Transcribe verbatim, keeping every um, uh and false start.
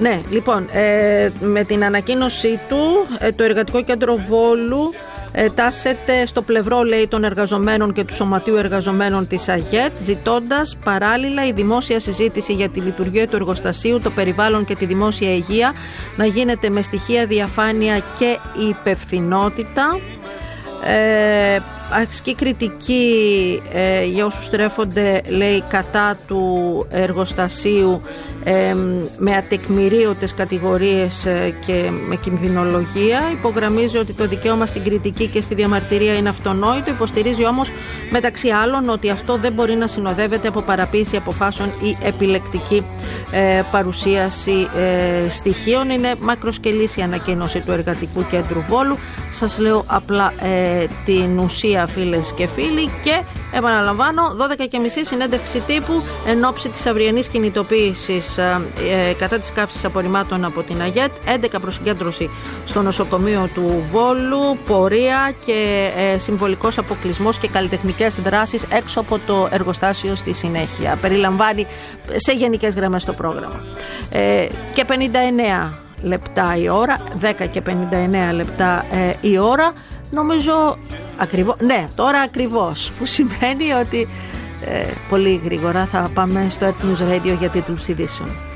Ναι, λοιπόν, ε, με την ανακοίνωσή του, ε, το Εργατικό Κέντρο Βόλου ε, τάσεται στο πλευρό, λέει, των εργαζομένων και του Σωματείου Εργαζομένων της ΑΓΕΤ, ζητώντας παράλληλα η δημόσια συζήτηση για τη λειτουργία του εργοστασίου, το περιβάλλον και τη δημόσια υγεία να γίνεται με στοιχεία, διαφάνεια και υπευθυνότητα. Ε, ασκεί κριτική ε, για όσους στρέφονται, λέει, κατά του εργοστασίου ε, με ατεκμηρίωτες κατηγορίες ε, και με κινδυνολογία. Υπογραμμίζει ότι το δικαίωμα στην κριτική και στη διαμαρτυρία είναι αυτονόητο. Υποστηρίζει όμως, μεταξύ άλλων, ότι αυτό δεν μπορεί να συνοδεύεται από παραποίηση αποφάσεων ή επιλεκτική ε, παρουσίαση ε, στοιχείων. Είναι μακροσκελής η ανακοίνωση του Εργατικού Κέντρου Βόλου. Σας λέω απλά ε, την ουσία, φίλες και φίλοι, και επαναλαμβάνω, δώδεκα και μισή συνέντευξη τύπου εν ώψη της αυριανής κινητοποίησης ε, ε, κατά της καύσης απορριμμάτων από την ΑΓΕΤ, έντεκα προσυγκέντρωση στο νοσοκομείο του Βόλου, πορεία και ε, συμβολικός αποκλεισμός και καλλιτεχνικές δράσεις έξω από το εργοστάσιο στη συνέχεια. Περιλαμβάνει σε γενικές γραμμές το πρόγραμμα. Ε, και πενήντα εννέα λεπτά η ώρα, δέκα και πενήντα εννέα λεπτά ε, η ώρα. Νομίζω ακριβώς, ναι, τώρα ακριβώς, που σημαίνει ότι ε, πολύ γρήγορα θα πάμε στο Earth News Radio για τίτλους ειδήσεων.